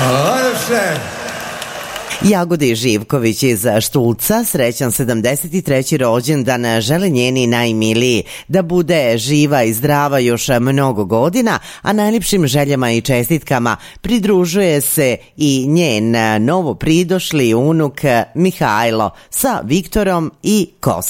Jagodi Živković iz Štulca, srećan 73. rođendan žele njeni najmiliji, da bude živa i zdrava još mnogo godina, a najljepšim željama i čestitkama pridružuje se i njen novo pridošli unuk Mihajlo sa Viktorom i Kostom.